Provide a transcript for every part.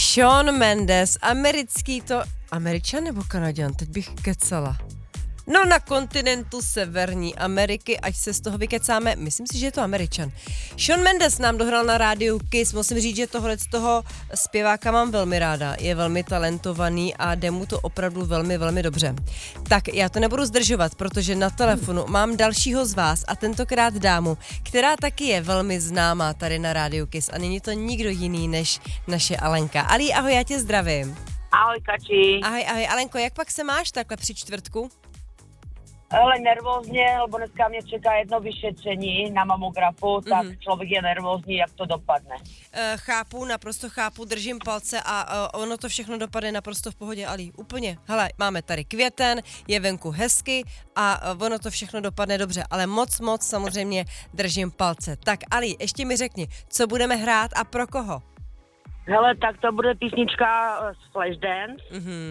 Shawn Mendes, Američan nebo Kanaďan? Teď bych kecala. No na kontinentu Severní Ameriky, ať se z toho vykecáme, myslím si, že je to Američan. Shawn Mendes nám dohrál na rádiu Kiss, musím říct, že tohle z toho zpěváka mám velmi ráda, je velmi talentovaný a jde mu to opravdu velmi, velmi dobře. Tak já to nebudu zdržovat, protože na telefonu mám dalšího z vás a tentokrát dámu, která taky je velmi známá tady na rádiu Kiss a není to nikdo jiný než naše Alenka. Ali, ahoj, já tě zdravím. Ahoj, Kači. Ahoj, Alenko, jak pak se máš takhle při čtvrtku? Ale nervózně, lebo dneska mě čeká jedno vyšetření na mamografu, tak člověk je nervózní, jak to dopadne. Chápu, naprosto chápu, držím palce a ono to všechno dopadne naprosto v pohodě, Ali, úplně. Hele, máme tady květen, je venku hezky a ono to všechno dopadne dobře, ale moc samozřejmě držím palce. Tak Ali, ještě mi řekni, co budeme hrát a pro koho? Hele, tak to bude písnička z Flashdance.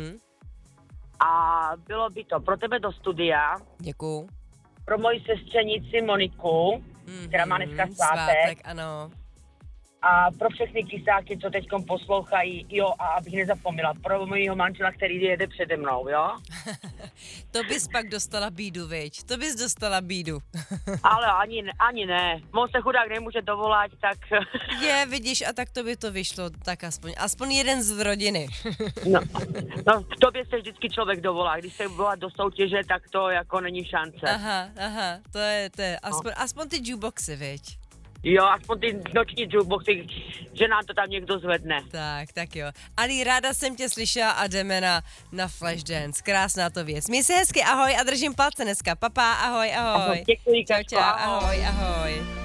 A bylo by to pro tebe do studia. Děkuju. Pro moji sestřenici Moniku, která má dneska svátek. Ano. A pro všechny kysáky, co teďkom poslouchají, jo, a abych nezapomněla, pro mojho manžela, který jede přede mnou, jo? To bys pak dostala bídu, viď? To bys dostala bídu. Ale ani ne. On se chudák nemůže dovolat, tak... Je, vidíš, a tak to by to vyšlo, tak aspoň jeden z rodiny. No, v tobě se vždycky člověk dovolá. Když se volá do soutěže, tak to jako není šance. Aha, to je, aspoň ty jukeboxy, viď? Jo, aspoň ty noční jukeboxy, že nám to tam někdo zvedne. Tak jo. Ali, ráda jsem tě slyšela a jdeme na Flashdance. Krásná to věc. Měj se hezky, ahoj a držím palce dneska. Papa, ahoj. Děkuji, Čau, ahoj.